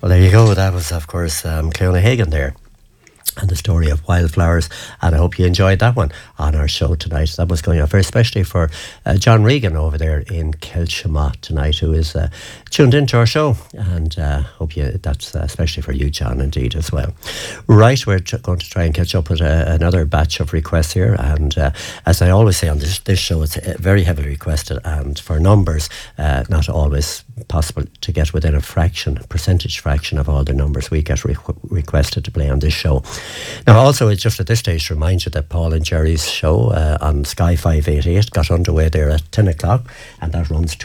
Well, there you go. That was, of course, Cleona Hagan there. And the story of wildflowers, and I hope you enjoyed that one on our show tonight. That was going on very especially for John Regan over there in Kilshama tonight, who is tuned into our show, and hope that's especially for you, John, indeed as well. Right, we're going to try and catch up with another batch of requests here, and as I always say on this show, it's very heavily requested, and for numbers, not always possible to get within a percentage fraction of all the numbers we get requested to play on this show. Now, also, it's just at this stage to remind you that Paul and Jerry's show on Sky 588 got underway there at 10 o'clock, and that runs